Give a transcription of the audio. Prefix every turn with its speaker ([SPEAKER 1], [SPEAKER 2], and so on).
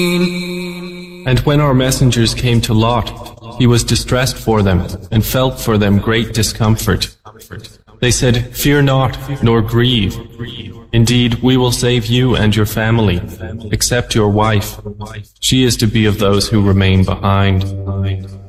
[SPEAKER 1] And when our messengers came to Lot, he was distressed for them and felt for them great discomfort. They said, "Fear not, nor grieve. Indeed, we will save you and your family, except your wife. She is to be of those who remain behind."